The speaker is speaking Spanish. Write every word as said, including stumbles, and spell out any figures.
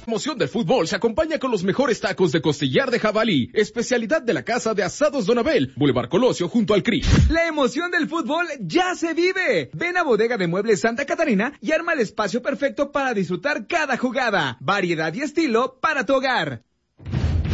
Emoción del fútbol se acompaña con los mejores tacos de costillar de jabalí, especialidad de la Casa de Asados Don Abel, Boulevard Colosio junto al C R I. La emoción del fútbol ya se vive. Ven a Bodega de Muebles Santa Catarina y arma el espacio perfecto para disfrutar cada jugada, variedad y estilo para tu hogar.